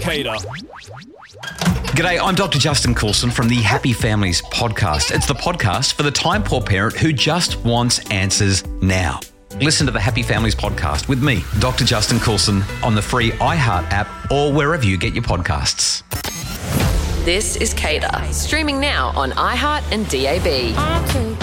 Cater. G'day, I'm Dr. Justin Coulson from the Happy Families podcast. It's the podcast for the time-poor parent who just wants answers now. Listen to the Happy Families podcast with me, Dr. Justin Coulson, on the free iHeart app or wherever you get your podcasts. This is Cater, streaming now on iHeart and DAB.